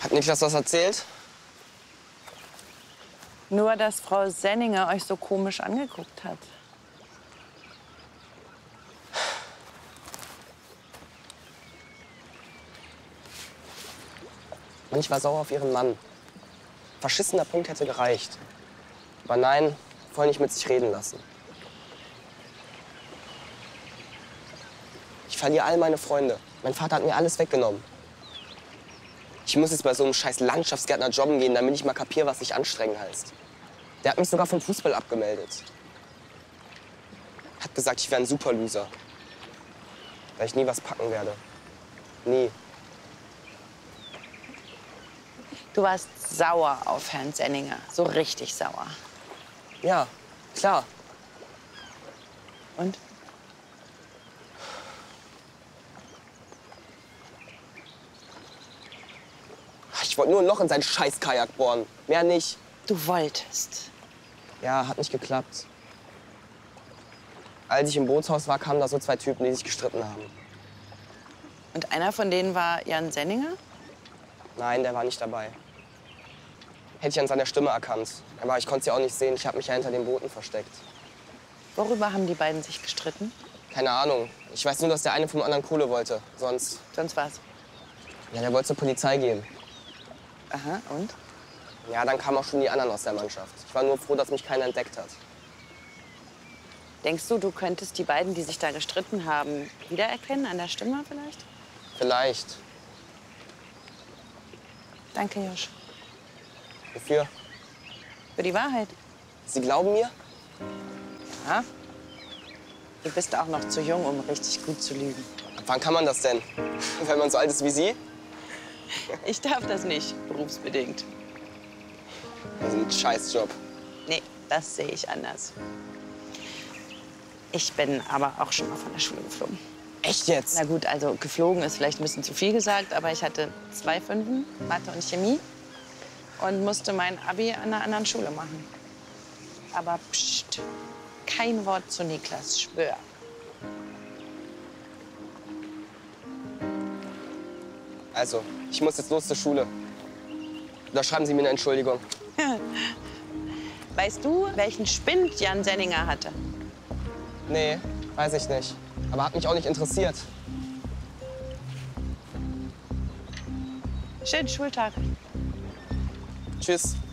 Hat Niklas was erzählt? Nur, dass Frau Senninger euch so komisch angeguckt hat. Und ich war sauer auf ihren Mann. Verschissener Punkt hätte gereicht. Aber nein, voll nicht mit sich reden lassen. Ich verliere all meine Freunde. Mein Vater hat mir alles weggenommen. Ich muss jetzt bei so einem scheiß Landschaftsgärtner jobben gehen, damit ich mal kapiere, was sich anstrengen heißt. Der hat mich sogar vom Fußball abgemeldet. Hat gesagt, ich wäre ein Superloser. Weil ich nie was packen werde. Nie. Du warst sauer auf Herrn Senninger. So richtig sauer. Ja, klar. Und? Ich wollte nur ein Loch in seinen scheiß Kajak bohren. Mehr nicht. Du wolltest. Ja, hat nicht geklappt. Als ich im Bootshaus war, kamen da so zwei Typen, die sich gestritten haben. Und einer von denen war Jan Senninger? Nein, der war nicht dabei. Hätte ich an seiner Stimme erkannt. Aber ich konnte sie auch nicht sehen. Ich habe mich ja hinter den Booten versteckt. Worüber haben die beiden sich gestritten? Keine Ahnung. Ich weiß nur, dass der eine vom anderen Kohle wollte. Sonst was? Ja, der wollte zur Polizei gehen. Aha, und? Ja, dann kamen auch schon die anderen aus der Mannschaft. Ich war nur froh, dass mich keiner entdeckt hat. Denkst du, du könntest die beiden, die sich da gestritten haben, wiedererkennen an der Stimme vielleicht? Vielleicht. Danke, Josch. Wofür? Für die Wahrheit. Sie glauben mir? Ja. Du bist auch noch zu jung, um richtig gut zu lügen. Ab wann kann man das denn? Wenn man so alt ist wie Sie? Ich darf das nicht, berufsbedingt. Das ist ein Scheißjob. Nee, das sehe ich anders. Ich bin aber auch schon mal von der Schule geflogen. Echt jetzt? Na gut, also geflogen ist vielleicht ein bisschen zu viel gesagt, aber ich hatte 2 Fünfen, Mathe und Chemie, und musste mein Abi an einer anderen Schule machen. Aber pst, kein Wort zu Niklas, schwör. Also, ich muss jetzt los zur Schule. Oder schreiben Sie mir eine Entschuldigung. Weißt du, welchen Spind Jan Senninger hatte? Nee, weiß ich nicht. Aber hat mich auch nicht interessiert. Schönen Schultag. Tschüss.